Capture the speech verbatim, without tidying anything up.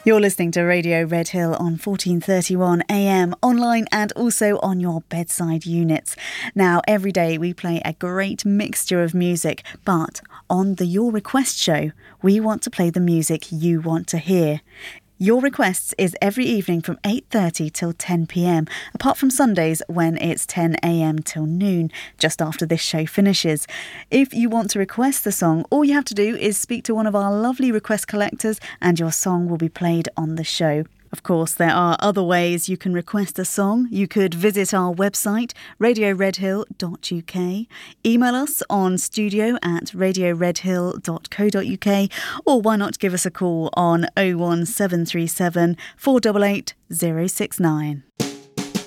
You're listening to Radio Red Hill on fourteen thirty-one A M, online and also on your bedside units. Now, every day we play a great mixture of music, but on the Your Request show, we want to play the music you want to hear. Your Requests is every evening from eight thirty till ten p m, apart from Sundays when it's ten a m till noon, just after this show finishes. If you want to request the song, all you have to do is speak to one of our lovely request collectors and your song will be played on the show. Of course, there are other ways you can request a song. You could visit our website, radio red hill dot u k, email us on studio at radio red hill dot co dot u k, or why not give us a call on oh one seven three seven, four eight eight, oh six nine.